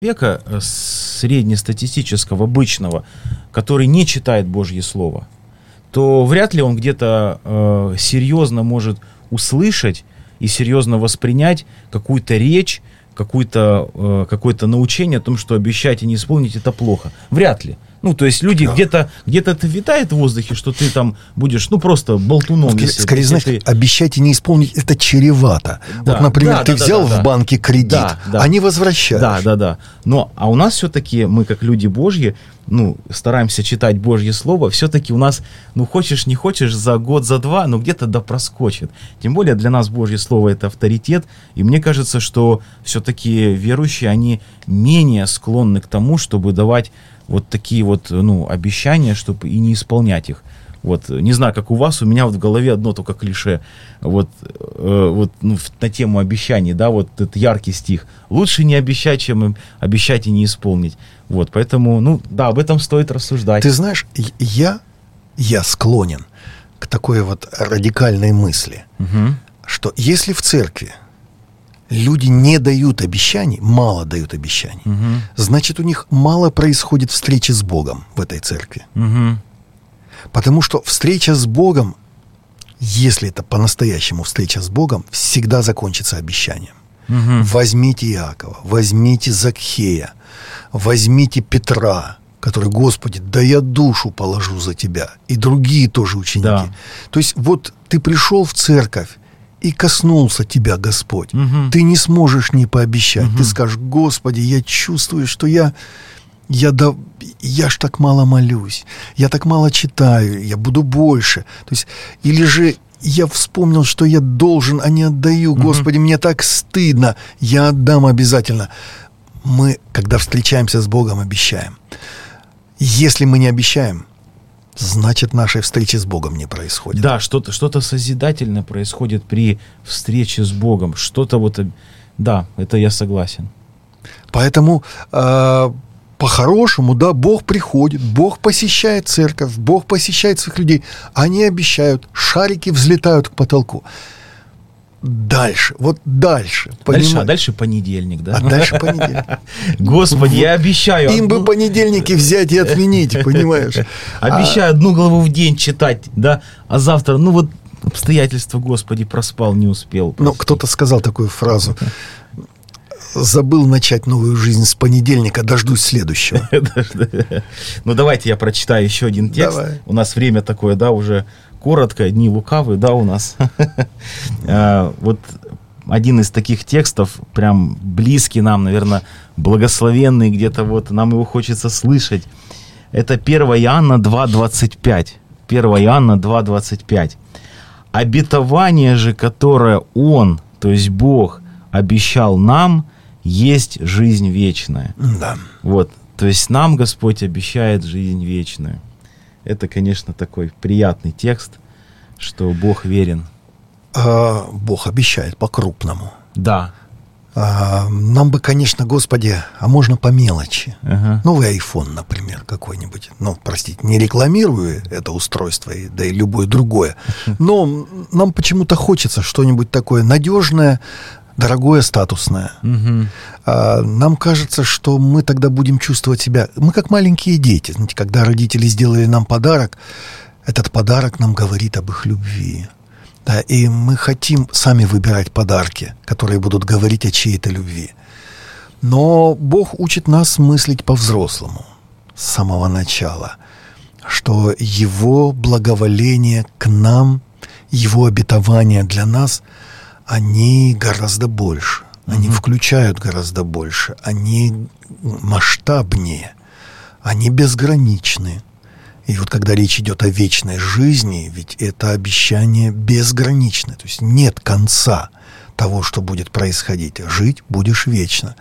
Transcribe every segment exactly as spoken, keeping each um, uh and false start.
человека среднестатистического, обычного, который не читает Божье Слово, то вряд ли он где-то э, серьезно может услышать и серьезно воспринять какую-то речь, какую-то, э, какое-то научение о том, что обещать и не исполнить это плохо. Вряд ли. Ну, то есть люди, да. где-то, где-то это витает в воздухе, что ты там будешь, ну, просто болтуном. Скорее, если, скорее если знаешь, ты... обещать и не исполнить, это чревато. Да, вот, например, да, ты да, взял да, в да, банке кредит, да, да. а не возвращаешь. Да, да, да. Но, а у нас все-таки, мы как люди Божьи, ну, стараемся читать Божье Слово, все-таки у нас, ну, хочешь, не хочешь, за год, за два, ну, где-то да проскочит. Тем более для нас Божье Слово — это авторитет, и мне кажется, что все-таки верующие, они менее склонны к тому, чтобы давать вот такие вот, ну, обещания, чтобы и не исполнять их. Вот, не знаю, как у вас, у меня вот в голове одно только клише, вот, э, вот ну, на тему обещаний, да, вот этот яркий стих. Лучше не обещать, чем обещать и не исполнить. Вот, поэтому, ну, да, об этом стоит рассуждать. Ты знаешь, я, я склонен к такой вот радикальной мысли, угу. что если в церкви люди не дают обещаний, мало дают обещаний, угу. значит, у них мало происходит встречи с Богом в этой церкви. Угу. Потому что встреча с Богом, если это по-настоящему встреча с Богом, всегда закончится обещанием. Угу. Возьмите Иакова, возьмите Закхея, возьмите Петра, который: Господи, да я душу положу за тебя, и другие тоже ученики. Да. То есть вот ты пришел в церковь, и коснулся тебя Господь. Угу. Ты не сможешь не пообещать. Угу. Ты скажешь: Господи, я чувствую, что я, я, да, я ж так мало молюсь, я так мало читаю, я буду больше. То есть, или же я вспомнил, что я должен, а не отдаю. Угу. Господи, мне так стыдно, я отдам обязательно. Мы, когда встречаемся с Богом, обещаем. Если мы не обещаем, значит, нашей встречи с Богом не происходит. Да, что-то, что-то созидательное происходит при встрече с Богом. Что-то вот... Да, это я согласен. Поэтому э, по-хорошему, да, Бог приходит, Бог посещает церковь, Бог посещает своих людей. Они обещают, шарики взлетают к потолку. Дальше, вот дальше. Дальше, а дальше понедельник, да? А дальше понедельник. Господи, я обещаю. Им бы понедельники взять и отменить, понимаешь? Обещаю одну главу в день читать, да, а завтра, ну вот, обстоятельства, Господи, проспал, не успел. Ну, кто-то сказал такую фразу: забыл начать новую жизнь с понедельника, дождусь следующего. Ну, давайте я прочитаю еще один текст. У нас время такое, да, уже... Коротко, дни лукавые, да, у нас. Вот один из таких текстов, прям близкий нам, наверное, благословенный, где-то вот нам его хочется слышать. Это первое Иоанна два двадцать пять. первое Иоанна два двадцать пять. Обетование же, которое Он, то есть Бог, обещал нам, есть жизнь вечная. Да. Вот, то есть нам Господь обещает жизнь вечную. Это, конечно, такой приятный текст, что Бог верен. А, Бог обещает по-крупному. Да. А, нам бы, конечно, Господи, а можно по мелочи. Ага. Новый айфон, например, какой-нибудь. Ну, простите, не рекламирую это устройство, да и любое другое. Но нам почему-то хочется что-нибудь такое надежное, дорогое, статусное. Угу. А, нам кажется, что мы тогда будем чувствовать себя... Мы как маленькие дети. Знаете, когда родители сделали нам подарок, этот подарок нам говорит об их любви. Да, и мы хотим сами выбирать подарки, которые будут говорить о чьей-то любви. Но Бог учит нас мыслить по-взрослому с самого начала, что Его благоволение к нам, Его обетования для нас, они гораздо больше, они mm-hmm. включают гораздо больше, они масштабнее, они безграничны. И вот когда речь идет о вечной жизни, ведь это обещание безграничное, то есть нет конца того, что будет происходить. Жить будешь вечно.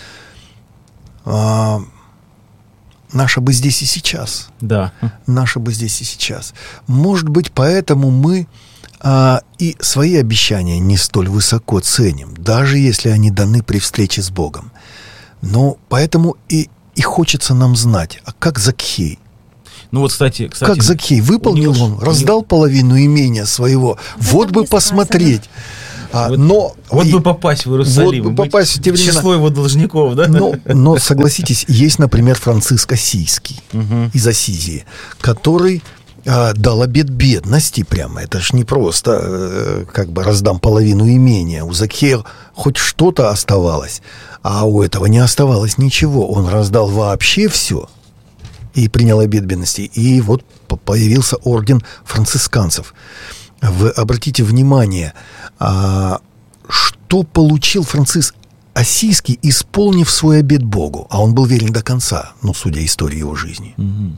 А, наше бы здесь и сейчас. Да. Наше бы здесь и сейчас. Может быть, поэтому мы а, и свои обещания не столь высоко ценим, даже если они даны при встрече с Богом. Но поэтому и, и хочется нам знать, а как Закхей? Ну вот, кстати, кстати как Закхей? Выполнил он, раздал половину имения своего. Вот бы посмотреть. А, вот, но, вот и, бы попасть в Иерусалим, вот бы попасть в, те в времена. число его должников, да? Но, но согласитесь, есть, например, Франциск Ассизский угу. из Ассизии, который а, дал обет бедности прямо. Это ж не просто, э, как бы раздам половину имения. У Закхея хоть что-то оставалось, а у этого не оставалось ничего. Он раздал вообще все и принял обет бедности. И вот появился орден францисканцев. Вы обратите внимание, а, что получил Франциск Ассизский, исполнив свой обет Богу. А он был верен до конца, ну, судя истории его жизни. Угу.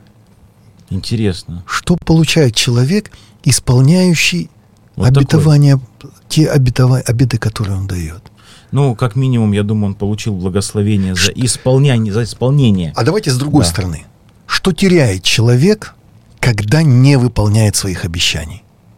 Интересно. Что получает человек, исполняющий вот обетования, такой. те обетова, обеты, которые он дает? Ну, как минимум, я думаю, он получил благословение за исполнение. За исполнение. А давайте с другой да. стороны. Что теряет человек, когда не выполняет своих обещаний?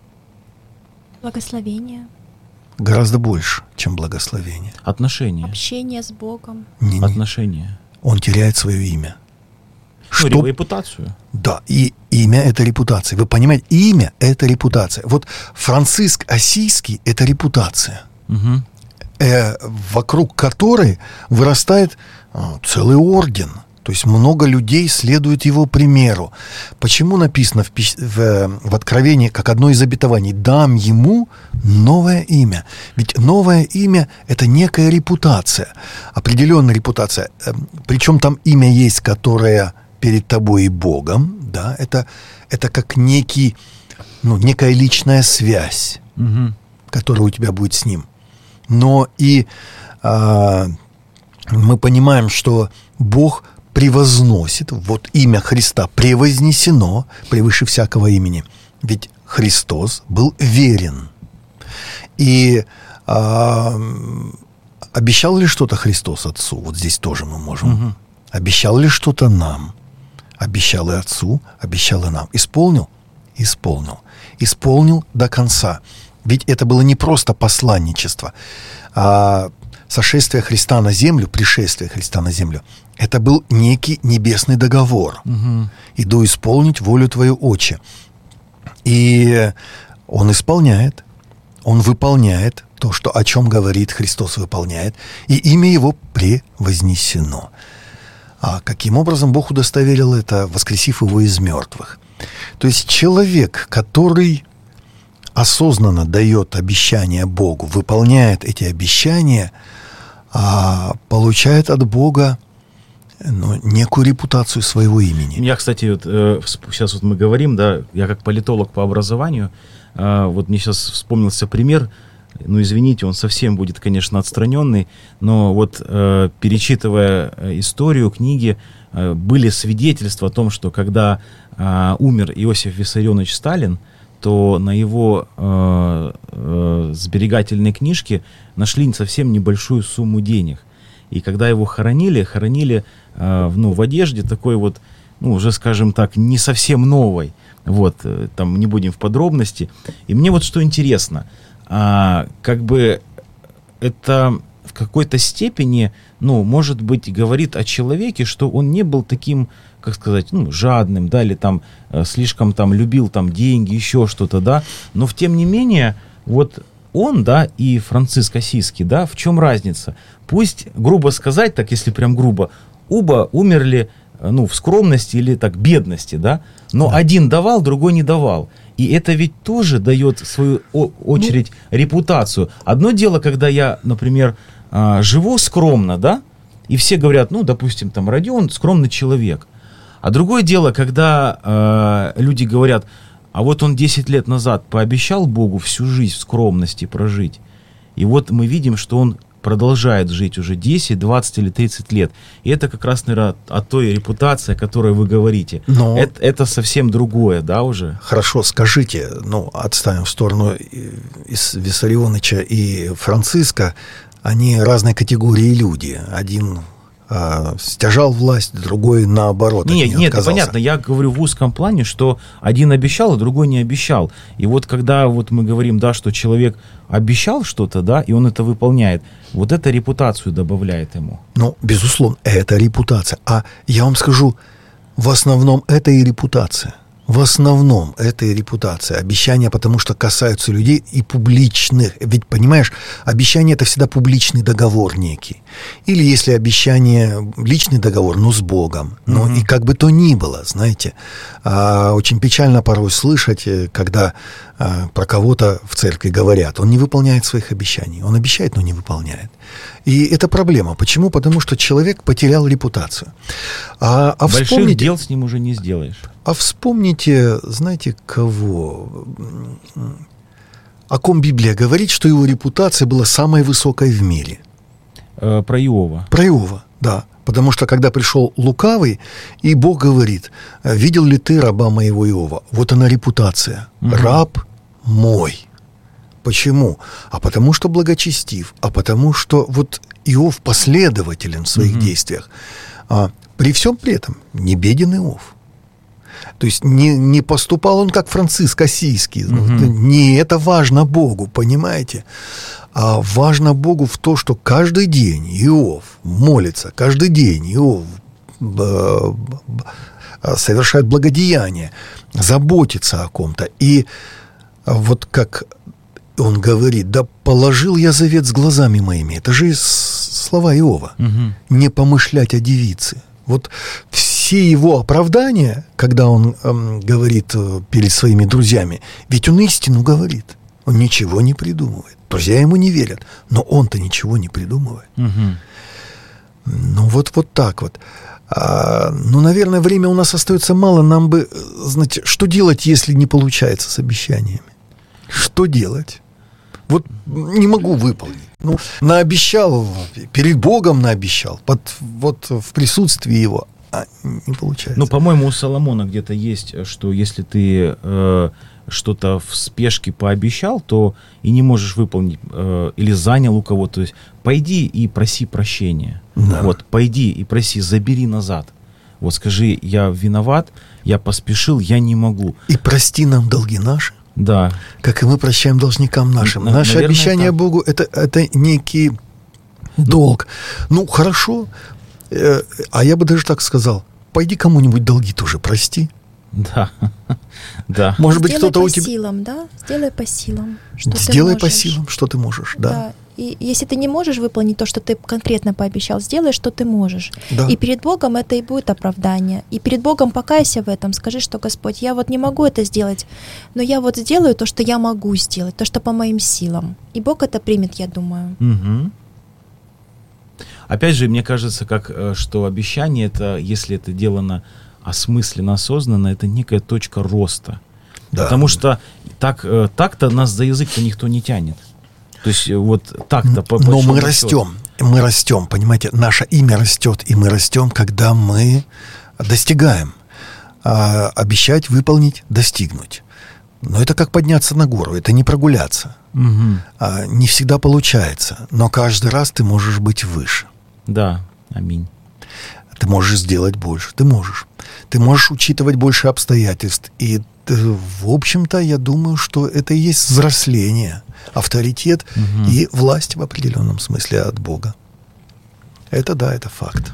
Благословение. Гораздо больше, чем благословение. Отношения. Общение с Богом. Не, не. Отношения. Он теряет свое имя. Ну, Что... репутацию. Да, и имя – это репутация. Вы понимаете, имя – это репутация. Вот Франциск Ассизский – это репутация, угу. э, вокруг которой вырастает э, целый орден. То есть много людей следует его примеру. Почему написано в, в, в Откровении, как одно из обетований, «дам ему новое имя». Ведь новое имя – это некая репутация, определенная репутация. Причем там имя есть, которое перед тобой и Богом. Да? Это, это как некий, ну, некая личная связь, угу. которая у тебя будет с ним. Но и а, мы понимаем, что Бог – превозносит, вот имя Христа превознесено превыше всякого имени. Ведь Христос был верен. И а, обещал ли что-то Христос Отцу? Вот здесь тоже мы можем. Угу. Обещал ли что-то нам? Обещал и Отцу, обещал и нам. Исполнил? Исполнил. Исполнил до конца. Ведь это было не просто посланничество, а сошествие Христа на землю, пришествие Христа на землю, это был некий небесный договор. Угу. «Иду исполнить волю Твою, Отче». И Он исполняет, Он выполняет то, что, о чем говорит Христос, выполняет, и имя Его превознесено. А каким образом Бог удостоверил это, воскресив Его из мертвых? То есть человек, который осознанно дает обещания Богу, выполняет эти обещания, а получает от Бога, ну, некую репутацию своего имени. Я, кстати, вот, э, сейчас вот мы говорим, да, я как политолог по образованию, э, вот мне сейчас вспомнился пример, ну, извините, он совсем будет, конечно, отстраненный, но вот э, перечитывая историю, книги, э, были свидетельства о том, что когда э, умер Иосиф Виссарионович Сталин, то на его э, э, сберегательной книжке нашли совсем небольшую сумму денег. И когда его хоронили, хоронили э, ну, в одежде такой вот, ну, уже, скажем так, не совсем новой. Вот, э, там не будем в подробности. И мне вот что интересно, а, как бы это в какой-то степени, ну, может быть, говорит о человеке, что он не был таким, как сказать, ну, жадным, да, или там э, слишком там любил там деньги, еще что-то, да. Но, тем не менее, вот он, да, и Франциск Ассизский, да, в чем разница? Пусть, грубо сказать, так если прям грубо, оба умерли, ну, в скромности или так бедности, да, но да. один давал, другой не давал. И это ведь тоже дает, в свою очередь, ну, репутацию. Одно дело, когда я, например, живу скромно, да, и все говорят, ну, допустим, там, Родион скромный человек. А другое дело, когда э, люди говорят, а вот он десять лет назад пообещал Богу всю жизнь в скромности прожить. И вот мы видим, что он продолжает жить уже десять, двадцать или тридцать лет. И это как раз, наверное, о той репутации, о которой вы говорите. Но это, это совсем другое, да, уже? Хорошо, скажите, ну, отставим в сторону из Виссарионовича и Франциска, они разной категории люди. Один а, стяжал власть, другой наоборот. Нет, нет, это понятно. Я говорю в узком плане, что один обещал, а другой не обещал. И вот когда вот мы говорим, да, что человек обещал что-то, да, и он это выполняет, вот это репутацию добавляет ему. Ну, безусловно, это репутация. А я вам скажу, в основном это и репутация. В основном это и репутация. Обещания, потому что касаются людей и публичных. Ведь, понимаешь, обещание — это всегда публичный договор некий. Или если обещание — личный договор, ну, с Богом. Ну, mm-hmm. и как бы то ни было, знаете, а, очень печально порой слышать, когда а, про кого-то в церкви говорят. Он не выполняет своих обещаний. Он обещает, но не выполняет. И это проблема. Почему? Потому что человек потерял репутацию. А, а Больших вспомните... дел с ним уже не сделаешь. А вспомните, знаете, кого? О ком Библия говорит, что его репутация была самой высокой в мире? Э, про Иова. Про Иова, да. Потому что когда пришел лукавый, и Бог говорит: видел ли ты раба моего Иова? Вот она репутация. Угу. Раб мой. Почему? А потому что благочестив. А потому что вот Иов последователен в своих угу. действиях. А при всем при этом не беден Иов. То есть не, не поступал он как Франциск Ассизский. Mm-hmm. Не это важно Богу, понимаете? А важно Богу в то, что каждый день Иов молится, каждый день Иов совершает благодеяние, заботится о ком-то. И вот как он говорит: да положил я завет с глазами моими. Это же слова Иова. Mm-hmm. Не помышлять о девице. Вот все его оправдания, когда он эм, говорит э, перед своими друзьями, ведь он истину говорит. Он ничего не придумывает. Друзья ему не верят, но он-то ничего не придумывает. Угу. Ну вот, вот так вот. А, ну, наверное, время у нас остается мало. Нам бы, знаете, что делать, если не получается с обещаниями? Что делать? Вот не могу выполнить. Ну, наобещал, перед Богом наобещал, под, вот в присутствии Его, а не получается. Ну, по-моему, у Соломона где-то есть, что если ты э, что-то в спешке пообещал, то и не можешь выполнить, э, или занял у кого-то, то есть пойди и проси прощения. Да. Вот, пойди и проси, забери назад. Вот скажи: я виноват, я поспешил, я не могу. И прости нам долги наши. Да. Как и мы прощаем должникам нашим. На, Наше наверное, обещание так. Богу это, это некий долг. Ну, хорошо. Э, а я бы даже так сказал: пойди кому-нибудь долги тоже прости. Да. Да. Может быть, Сделай кто-то по у тебя. силам, да? Сделай по силам. Что Сделай ты по можешь. силам, что ты можешь, да. Да. И если ты не можешь выполнить то, что ты конкретно пообещал, сделай, что ты можешь. Да. И перед Богом это и будет оправдание. И перед Богом покайся в этом. Скажи, что: Господь, я вот не могу это сделать, но я вот сделаю то, что я могу сделать, то, что по моим силам. И Бог это примет, я думаю. Угу. Опять же, мне кажется, как, что обещание — это, если это делано осмысленно, осознанно, это некая точка роста. Да. Потому что так, так-то нас за язык-то никто не тянет. То есть вот так-то по Но мы растем, мы растем, понимаете, наше имя растет, и мы растем, когда мы достигаем. А, обещать, выполнить, достигнуть. Но это как подняться на гору, это не прогуляться. Угу. А, не всегда получается, но каждый раз ты можешь быть выше. Да, аминь. Ты можешь сделать больше, ты можешь. Ты можешь учитывать больше обстоятельств. И, в общем-то, я думаю, что это и есть взросление, авторитет угу. и власть в определенном смысле от Бога. Это да, это факт.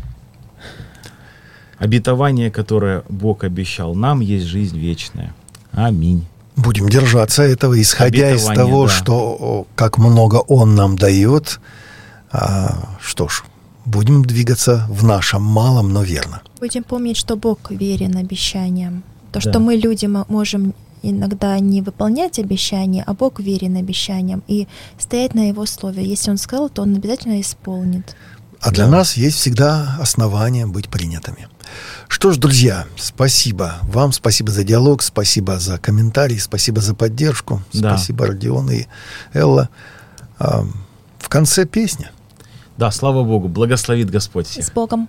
Обетование, которое Бог обещал нам, есть жизнь вечная. Аминь. Будем держаться этого, исходя из того, да. что как много Он нам дает. А, что ж, будем двигаться в нашем малом, но верно. Будем помнить, что Бог верен обещаниям. То, да. что мы, люди, можем иногда не выполнять обещания, а Бог верен обещаниям и стоять на Его слове. Если Он сказал, то Он обязательно исполнит. А для да. нас есть всегда основания быть принятыми. Что ж, друзья, спасибо вам, спасибо за диалог, спасибо за комментарии, спасибо за поддержку, да. спасибо, Родион и Элла. А, в конце песня. Да, слава Богу, благословит Господь всех. С Богом.